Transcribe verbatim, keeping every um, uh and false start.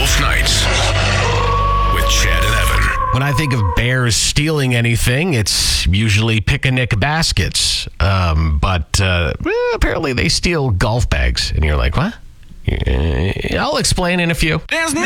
Wolf Nights with Chad and Evan. When I think of bears stealing anything, it's usually picnic baskets. Um, but uh, well, apparently they steal golf bags. And you're like, what? Uh, I'll explain in a few. There's no